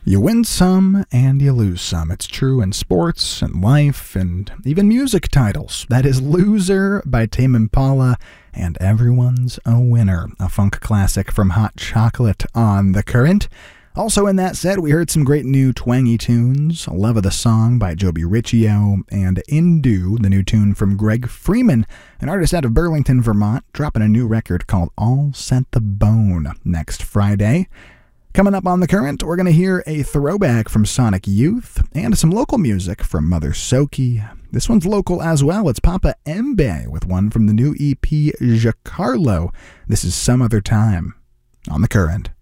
You win some and you lose some. It's true in sports and life and even music titles. That is Loser by Tame Impala and Everyone's a Winner, a funk classic from Hot Chocolate on The Current. Also in that set, we heard some great new twangy tunes, Love of the Song by Joby Riccio, and Indu, the new tune from Greg Freeman, an artist out of Burlington, Vermont, dropping a new record called All Set the Bone next Friday. Coming up on The Current, we're going to hear a throwback from Sonic Youth and some local music from Mother Soki. This one's local as well. It's Papa Embe with one from the new EP Giacarlo. This is Some Other Time on The Current.